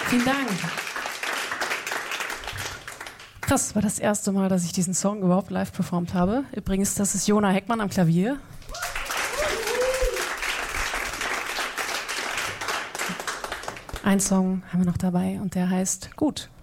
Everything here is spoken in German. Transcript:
Vielen Dank. Krass, war das erste Mal, dass ich diesen Song überhaupt live performt habe. Übrigens, das ist Jona Heckmann am Klavier. Ein Song haben wir noch dabei und der heißt Gut.